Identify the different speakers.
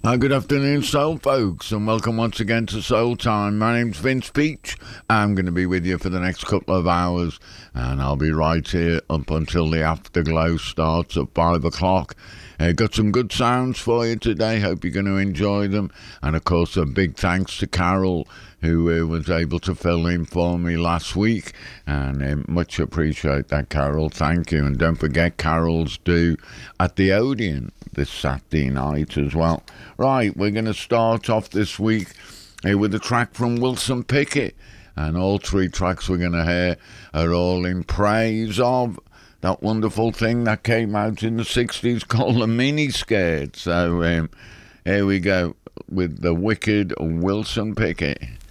Speaker 1: Good afternoon, Soul folks, and welcome once again to Soul Time. My name's Vince Peach. I'm going to be with you for the next couple of hours, and I'll be right here up until the afterglow starts at 5 o'clock. Got some good sounds for you today. Hope you're going to enjoy them. And, of course, a big thanks to Carol, who was able to fill in for me last week. And much appreciate that, Carol. Thank you. And don't forget, Carol's due at the Odeon this Saturday night as well. Right, we're going to start off this week with a track from Wilson Pickett. And all three tracks we're going to hear are all in praise of that wonderful thing that came out in the 60s called the Miniskirt. So here we go with the wicked Wilson Pickett.